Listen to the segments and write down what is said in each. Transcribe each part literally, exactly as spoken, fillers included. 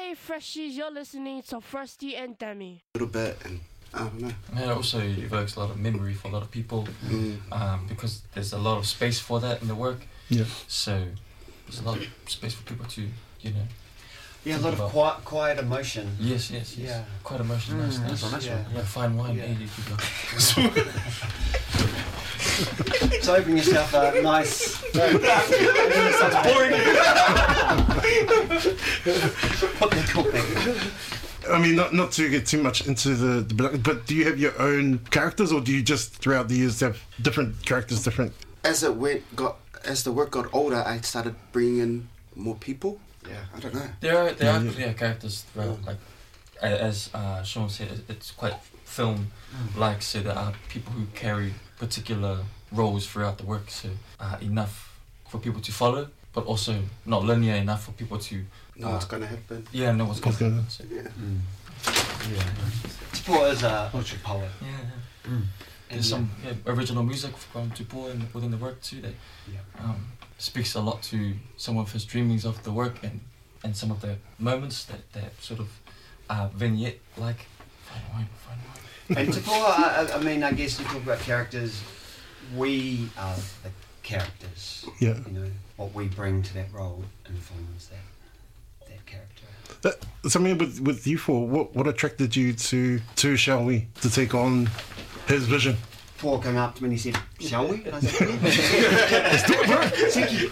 Hey freshies, you're listening to Frosty and Demi. A little bit, and I don't know. Yeah, it also evokes a lot of memory for a lot of people, Mm. um, because there's a lot of space for that in the work. Yeah. So there's a lot of space for people to, you know. Yeah, a lot of quiet, quiet emotion. Yes, yes, yes. Yeah. Quite emotional. Nice, Mm, nice. that's Yeah. nice. yeah, fine wine. Yeah. Yeah, you could go. So open yourself a nice. Sounds boring. Put the coping. I mean, not not to get too much into the, the production, but do you have your own characters, or do you just throughout the years have different characters, different? As it went, got as the work got older, I started bringing in more people. Yeah. I don't know. There are there Yeah, are yeah. clear characters throughout, like a- as uh, Sean said, it- it's quite film like, so there are people who carry particular roles throughout the work, so uh, enough for people to follow, but also not linear enough for people to Know uh, what's gonna happen. yeah know what's going What's on. gonna- So, Yeah. Mm. Yeah. Tupua is a poetry poet. yeah, yeah. Mm. There's some yeah, original music from Tupua in, within the work too that Yeah. um, speaks a lot to some of his dreamings of the work and, and some of the moments that, that sort of uh, vignette like fine wine, fine wine. And Tupua, I, I mean, I guess you talk about characters. We are the characters. Yeah. You know, what we bring to that role informs that that character. That, something with with you four. What what attracted you to to Shall We to take on his vision? Paul came up to me and he said, "Shall we?" And I said, "Yeah." Thank you.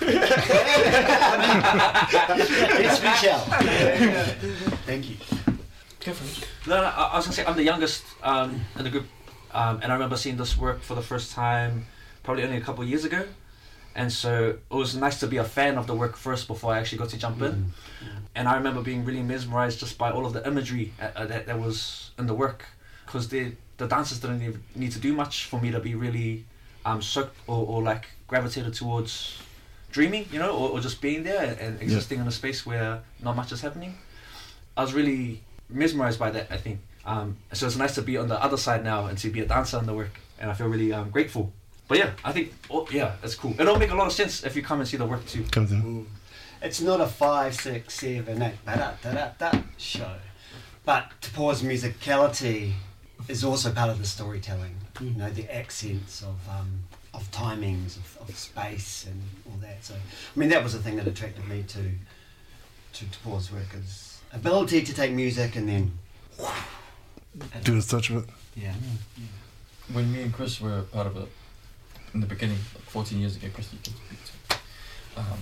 Yes, we shall. Thank you. Go for it. No, no, I I was gonna say I'm the youngest um, in the group, um, and I remember seeing this work for the first time probably only a couple of years ago, and so it was nice to be a fan of the work first before I actually got to jump in. And I remember being really mesmerized just by all of the imagery uh, uh, that, that was in the work, because the the dancers didn't even need to do much for me to be really um, soaked or, or like gravitated towards dreaming, you know, or, or just being there and, and existing in a space where not much is happening. I was really mesmerized by that, I think. Um, so it's nice to be on the other side now and to be a dancer in the work, and I feel really um, grateful. But yeah, I think, oh, yeah, it's cool. It'll make a lot of sense if you come and see the work too. Comes in. Mm. It's not a five, six, seven, eight, da da da da da show, but Tupua's musicality is also part of the storytelling. You know, the accents of um, of timings, of, of space, and all that. So, I mean, that was the thing that attracted me to to Tupua's work, is ability to take music and then Do a touch of it. yeah. When me and Chris were part of it in the beginning, like fourteen years ago, Chris, you can speak to. Um,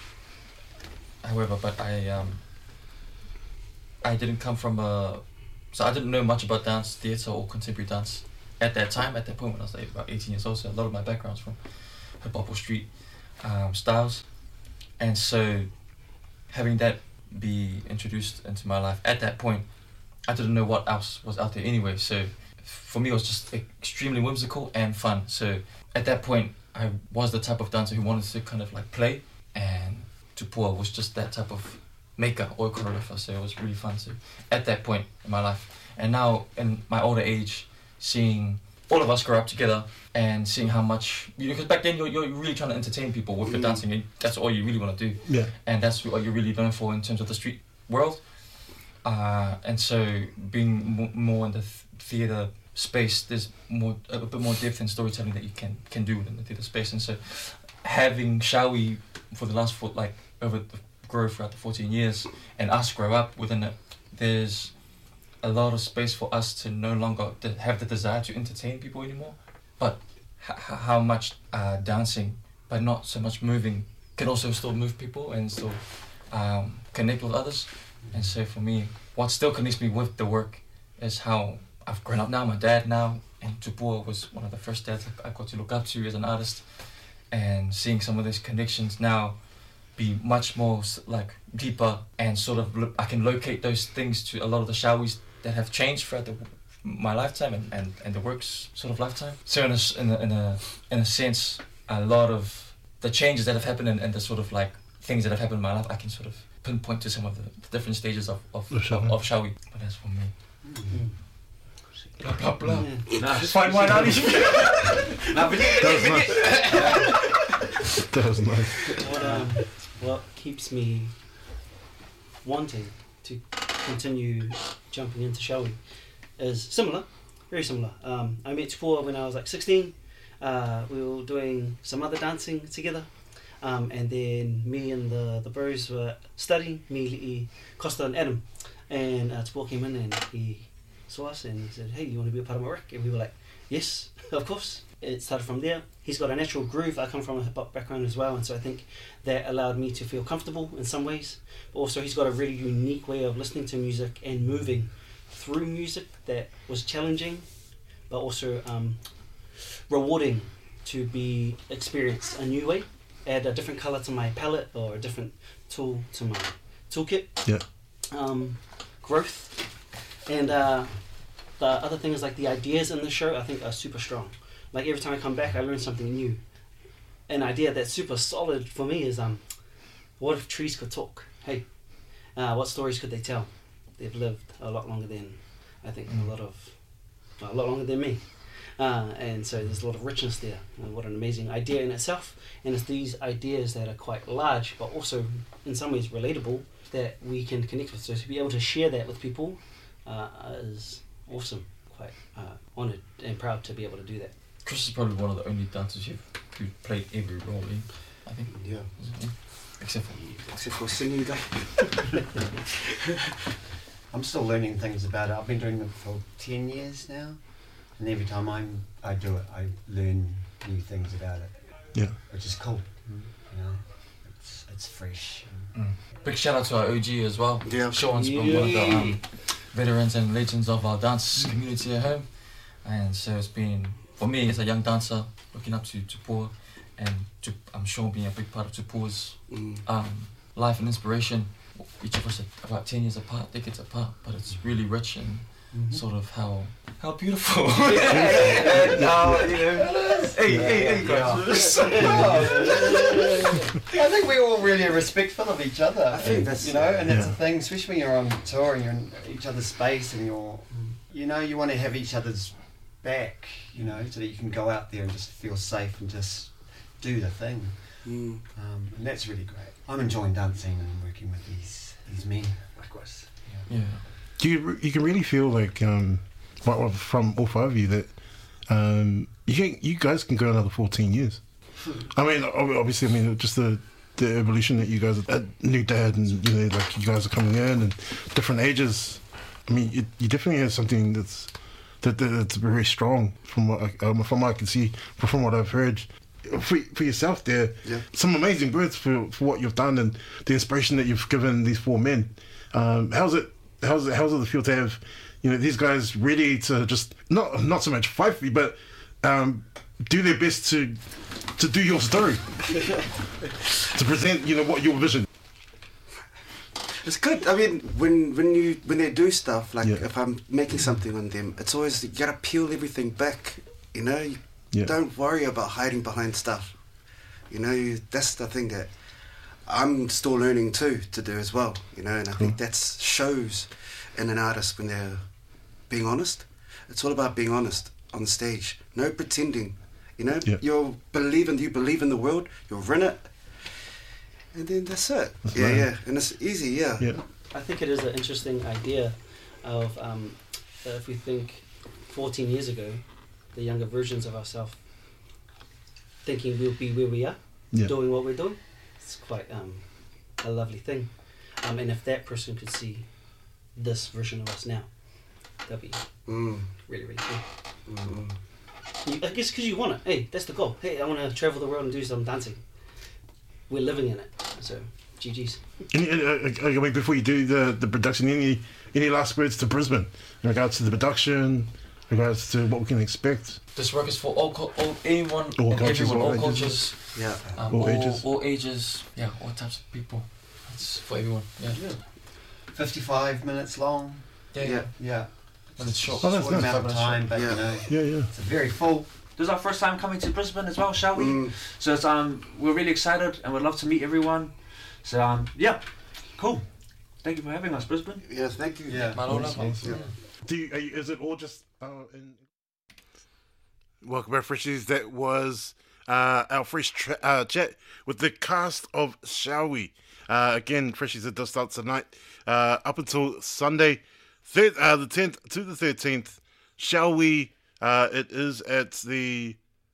however, but I um, I didn't come from a, so I didn't know much about dance, theatre or contemporary dance at that time, at that point when I was like about eighteen years old, so a lot of my background's from hip hop or street um, styles, and so having that be introduced into my life at that point, I didn't know what else was out there anyway, so for me it was just extremely whimsical and fun. So at that point I was the type of dancer who wanted to kind of like play, and Tupua was just that type of maker or choreographer, so it was really fun. So at that point in my life, and now in my older age, seeing all of us grow up together and seeing how much, you know, because back then you're, you're really trying to entertain people with your dancing, and that's all you really want to do. Yeah. And that's what you're really known for in terms of the street world. Uh, and so being mo- more in the th- theatre space, there's more a bit more depth and storytelling that you can can do within the theatre space. And so having Shall We for the last four, like over the grow throughout the fourteen years, and us grow up within it, there's a lot of space for us to no longer to have the desire to entertain people anymore, but h- h- how much uh, dancing, but not so much moving, can also still move people and still um, connect with others. And so for me, what still connects me with the work is how I've grown up now, my dad now, and Tupua was one of the first dads I got to look up to as an artist, and seeing some of these connections now be much more s- like deeper, and sort of lo- I can locate those things to a lot of the Shall We's that have changed throughout the, my lifetime and, and, and the work's sort of lifetime. So in a, s- in a, in a, in a sense, a lot of the changes that have happened and, and the sort of like things that have happened in my life, I can sort of pinpoint to some of the different stages of, of, Of Shall of, We. of Shall We. But that's for me. Mm. Blah, blah, blah. Nice. Fine wine, Ali. That was nice. That was nice. What um, what keeps me wanting to continue jumping into, shall we, is similar, very similar. Um, I met Tupua when I was like sixteen. Uh, we were doing some other dancing together. Um, and then me and the, the bros were studying, me, Li'i, Costa and Adam. And uh, Tupua came in and he saw us and he said, hey, you want to be a part of my work? And we were like, yes, of course. It started from there. He's got a natural groove. I come from a hip-hop background as well, and so I think that allowed me to feel comfortable in some ways. But also he's got a really unique way of listening to music and moving through music that was challenging, but also um, rewarding to be experienced a new way, add a different colour to my palette or a different tool to my toolkit. Yeah. Um, growth. And uh, the other thing is like the ideas in the show I think are super strong. Like every time I come back I learn something new. An idea that's super solid for me is um, what if trees could talk? Hey, uh, what stories could they tell? They've lived a lot longer than I think a lot of, well, a lot longer than me. Uh, and so there's a lot of richness there. And what an amazing idea in itself. And it's these ideas that are quite large, but also in some ways relatable, that we can connect with. So to be able to share that with people uh, is awesome. Quite uh, honoured and proud to be able to do that. Chris is probably one of the only dancers you've who played every role in, I think. Yeah. Yeah. Except for Except for singing guy. I'm still learning things about it. I've been doing it for ten years now, and every time I'm I do it, I learn new things about it. Yeah. Which is cool. Mm. You know, it's it's fresh. Mm. Big shout out to our O G as well. Yeah. Sean's been one of the um, veterans and legends of our dance community at home, and so it's been, for me as a young dancer, looking up to Tupua, and to, I'm sure being a big part of Tupua's Mm. um, life and inspiration. Each of us are about ten years apart, decades apart, but it's really rich in Mhm. sort of how how beautiful. and, uh, you know, hey, hey, hey, guys. I think we're all really respectful of each other. I think that's- you know, and it's yeah. a thing, especially when you're on tour and you're in each other's space and you're, you know, you want to have each other's back, you know, so that you can go out there and just feel safe and just do the thing. Mm. Um, and that's really great. I'm enjoying dancing and working with these these men. Likewise. Yeah. You you can really feel like um, well, well, from all five of you that um, you can, you guys can go another fourteen years. I mean, ob- obviously, I mean just the the evolution that you guys are, new dad, and you know, like you guys are coming in and different ages. I mean, you, you definitely have something that's that, that that's very strong from what I, um, from what I can see, from what I've heard. For, for yourself there, Yeah. some amazing words for, for what you've done and the inspiration that you've given these four men. Um, how's it how's it how's it feel to have, you know, these guys ready to just not not so much fight for you, but um, do their best to to do your story, to present, you know, what your vision. It's good. I mean, when when you when they do stuff like Yeah. if I'm making something on them, it's always you gotta peel everything back. You know, you Yeah. don't worry about hiding behind stuff. You know, you, that's the thing that I'm still learning too to do as well. You know, and I think that shows in an artist when they're being honest. It's all about being honest on stage. No pretending. You know, Yeah. you're believing. You believe in the world. You're in it, and then that's it. That's yeah, right. yeah, and it's easy. Yeah. Yeah. I think it is an interesting idea of um, uh, if we think fourteen years ago, the younger versions of ourselves thinking we'll be where we are, Yeah. doing what we're doing. It's quite um, a lovely thing. Um, and if that person could see this version of us now, that'd be Mm. really, really cool. Mm. You, I guess because you want it. Hey, that's the goal. Hey, I want to travel the world and do some dancing. We're living in it. So, G G's. Any, uh, uh, I mean, before you do the, the production, any any last words to Brisbane in regards to the production, in regards to what we can expect? This work is for all, cul- all anyone, All and cultures, everyone, all all ages. cultures, Yeah. um, All all, ages. all ages, yeah, all types of people. It's for everyone. Yeah, yeah, fifty-five minutes long. yeah. Yeah. Yeah. And it's short. Oh, that's Short nice. amount of time, but Yeah. you know, Yeah, yeah. it's very full. This is our first time coming to Brisbane as well, shall we? Mm. So it's, um, we're really excited and we'd love to meet everyone. So um, yeah, cool. Thank you for having us, Brisbane. Yeah. Thank you. Yeah. Malola. Awesome. Yeah. Do you, are you, is it all just uh, in... Welcome back, Freshies. That was uh, our fresh tra- uh, chat with the cast of Shall We? Uh, again, Freshies, it does start tonight, uh, up until Sunday, thir- uh, the tenth to the thirteenth. Shall We? Uh, it is at the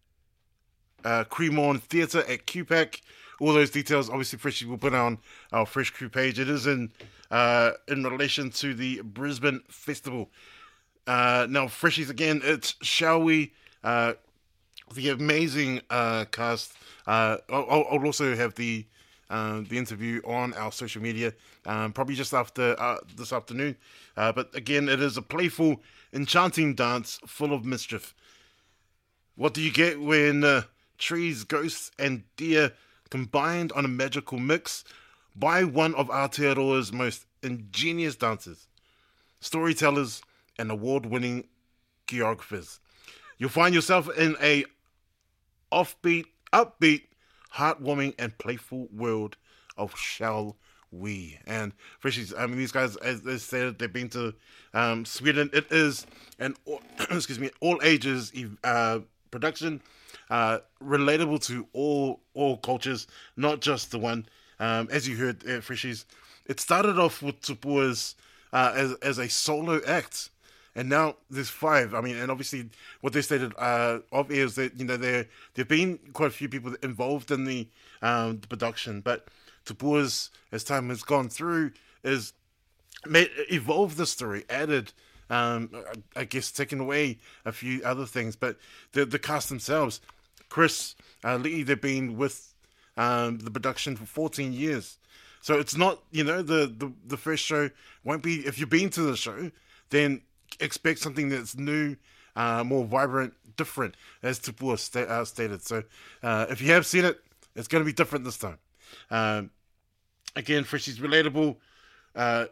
uh, Cremorne Theatre at Q PAC. All those details, obviously, Freshies will put on our Fresh Crew page. It is in uh, in relation to the Brisbane Festival. Uh, now, Freshies, again, it's Shall We? Uh, the amazing uh, cast. Uh, I'll, I'll also have the uh, the interview on our social media, um, probably just after uh, this afternoon. Uh, but again, it is a playful, enchanting dance full of mischief. What do you get when uh, trees, ghosts, and deer combined on a magical mix by one of Aotearoa's most ingenious dancers, storytellers, and award-winning choreographers? You'll find yourself in a offbeat, upbeat, heartwarming, and playful world of Shall We? And Freshies, I mean, these guys, as they said, they've been to um, Sweden. It is an all, excuse me, all ages uh, production, uh, relatable to all all cultures, not just the one. Um, as you heard, uh, Freshies, it started off with Tupua's uh, as as a solo act. And now there's five. I mean, and obviously what they stated uh, of air is that, you know, there there've been quite a few people involved in the, um, the production, but Tupua's, as time has gone through, is made, evolved the story, added, um, I, I guess, taken away a few other things. But the the cast themselves, Chris, uh, Lee, they've been with um, the production for fourteen years. So it's not, you know, the, the, the first show won't be, if you've been to the show, then expect something that's new, uh, more vibrant, different, as Tupua sta- uh, stated. So uh, if you have seen it, it's going to be different this time. Um, again, Freshies, relatable, uh,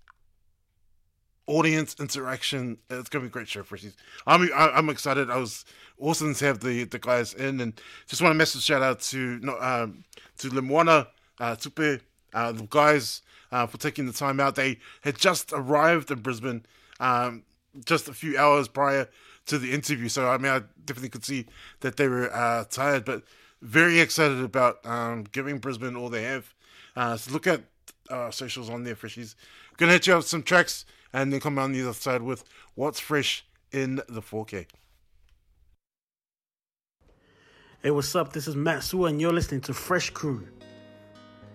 audience interaction. It's going to be a great show, Freshies. I'm I'm excited. I was awesome to have the, the guys in, and just want to message shout out to no, um, to Limwana, uh, Tupe, uh, the guys uh, for taking the time out. They had just arrived in Brisbane. Um, just a few hours prior to the interview, so I mean, I definitely could see that they were uh, tired, but very excited about um, giving Brisbane all they have. Uh, so look at uh, socials on there, Freshies. Gonna hit you up with some tracks, and then come on the other side with what's fresh in the four K. Hey, what's up? This is Matt Sua, and you're listening to Fresh Crew.